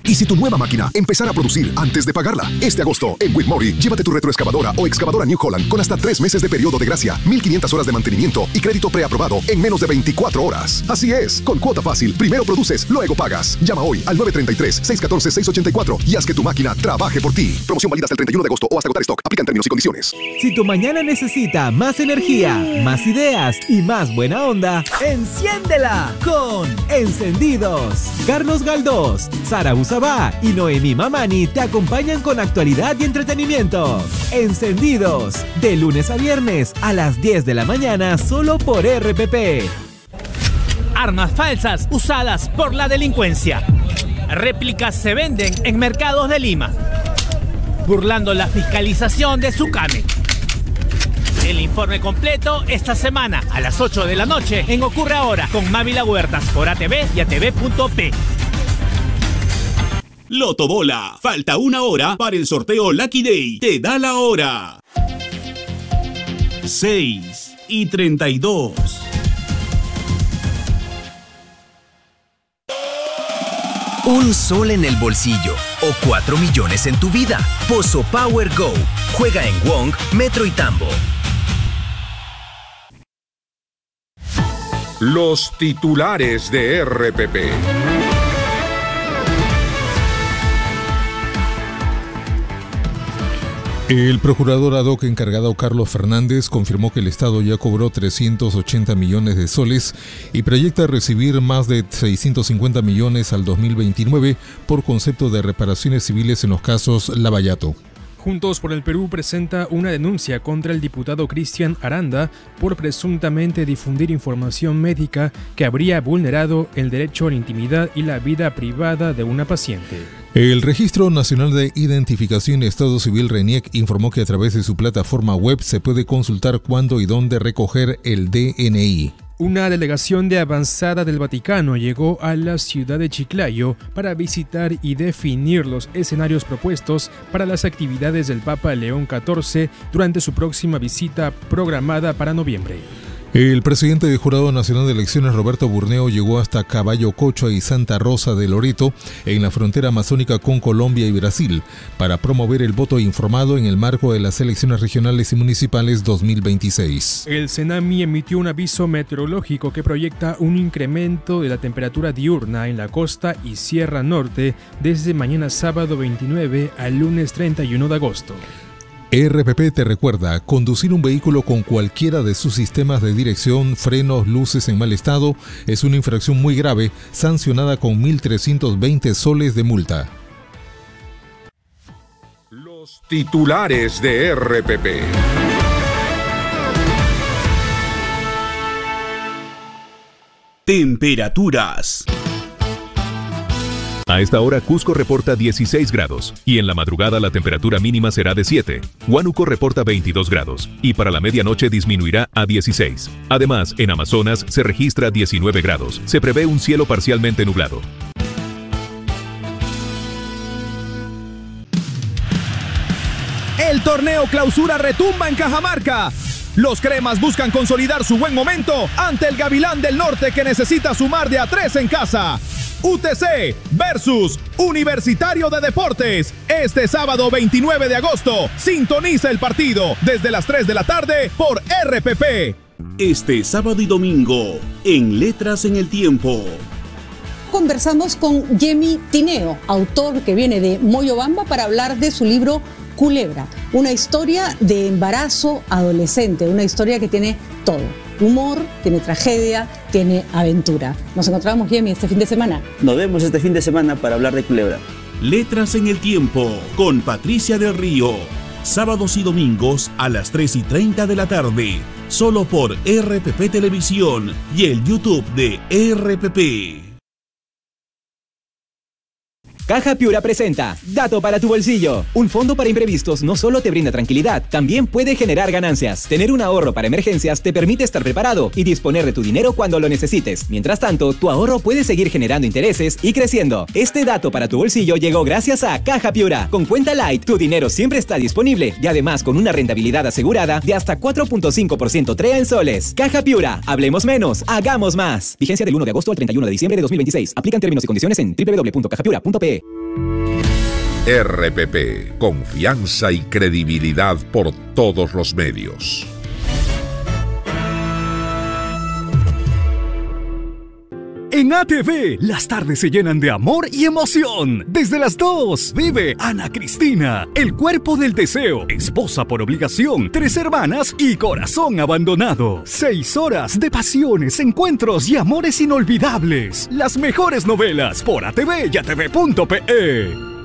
¿Y si tu nueva máquina empezara a producir antes de pagarla? Este agosto, en Whitmore, llévate tu retroexcavadora o excavadora New Holland con hasta 3 meses de periodo de gracia, 1,500 horas de mantenimiento y crédito preaprobado en menos de 24 horas. Así es, con cuota fácil, primero produces, luego pagas. Llama hoy al 933-614-684 y haz que tu máquina trabaje por ti. Promoción válida hasta el 31 de agosto o hasta agotar stock. Aplican términos y condiciones. Si tu mañana necesita más energía, más ideas y más buena onda, enciéndela con Encendidos. Carlos Galdós, Sara Usabá y Noemí Mamani te acompañan con actualidad y entretenimiento. Encendidos, de lunes a viernes a las 10 de la mañana solo por RPP. Armas falsas usadas por la delincuencia. Réplicas se venden en mercados de Lima, burlando la fiscalización de Sucame. El informe completo esta semana a las 8 de la noche en Ocurre Ahora con Mávila Huertas por ATV y ATV.p. Loto Bola. Falta una hora para el sorteo Lucky Day. Te da la hora. 6:32. Un sol en el bolsillo o 4 millones en tu vida. Pozo Power Go. Juega en Wong, Metro y Tambo. Los titulares de RPP. El procurador ad hoc encargado Carlos Fernández confirmó que el Estado ya cobró 380 millones de soles y proyecta recibir más de 650 millones al 2029 por concepto de reparaciones civiles en los casos Lavallato. Juntos por el Perú presenta una denuncia contra el diputado Cristian Aranda por presuntamente difundir información médica que habría vulnerado el derecho a la intimidad y la vida privada de una paciente. El Registro Nacional de Identificación y Estado Civil RENIEC informó que a través de su plataforma web se puede consultar cuándo y dónde recoger el DNI. Una delegación de avanzada del Vaticano llegó a la ciudad de Chiclayo para visitar y definir los escenarios propuestos para las actividades del Papa León XIV durante su próxima visita programada para noviembre. El presidente del Jurado Nacional de Elecciones, Roberto Burneo, llegó hasta Caballo Cocha y Santa Rosa de Loreto, en la frontera amazónica con Colombia y Brasil, para promover el voto informado en el marco de las elecciones regionales y municipales 2026. El CENAMI emitió un aviso meteorológico que proyecta un incremento de la temperatura diurna en la costa y Sierra Norte desde mañana sábado 29 al lunes 31 de agosto. RPP te recuerda, conducir un vehículo con cualquiera de sus sistemas de dirección, frenos, luces en mal estado es una infracción muy grave, sancionada con 1.320 soles de multa. Los titulares de RPP. Temperaturas. A esta hora Cusco reporta 16 grados y en la madrugada la temperatura mínima será de 7. Huánuco reporta 22 grados y para la medianoche disminuirá a 16. Además, en Amazonas se registra 19 grados. Se prevé un cielo parcialmente nublado. El torneo Clausura retumba en Cajamarca. Los cremas buscan consolidar su buen momento ante el Gavilán del Norte que necesita sumar de a 3 en casa. UTC versus Universitario de Deportes. Este sábado 29 de agosto, sintoniza el partido desde las 3 de la tarde por RPP. Este sábado y domingo, en Letras en el Tiempo. Conversamos con Yemi Tineo, autor que viene de Moyobamba para hablar de su libro Culebra, una historia de embarazo adolescente, una historia que tiene todo. Humor, tiene tragedia, tiene aventura. Nos encontramos, Yemi, este fin de semana. Nos vemos este fin de semana para hablar de Culebra. Letras en el Tiempo, con Patricia del Río. Sábados y domingos a las 3:30 de la tarde. Solo por RPP Televisión y el YouTube de RPP. Caja Piura presenta Dato para tu bolsillo. Un fondo para imprevistos no solo te brinda tranquilidad, también puede generar ganancias. Tener un ahorro para emergencias te permite estar preparado y disponer de tu dinero cuando lo necesites. Mientras tanto, tu ahorro puede seguir generando intereses y creciendo. Este dato para tu bolsillo llegó gracias a Caja Piura. Con Cuenta Light, tu dinero siempre está disponible y además con una rentabilidad asegurada de hasta 4.5% TREA en soles. Caja Piura. Hablemos menos, hagamos más. Vigencia del 1 de agosto al 31 de diciembre de 2026. Aplican términos y condiciones en www.cajapiura.pe. RPP, confianza y credibilidad por todos los medios. En ATV, las tardes se llenan de amor y emoción. Desde las 2, vive Ana Cristina, El cuerpo del deseo, Esposa por obligación, Tres hermanas y Corazón abandonado. 6 horas de pasiones, encuentros y amores inolvidables. Las mejores novelas por ATV y ATV.pe.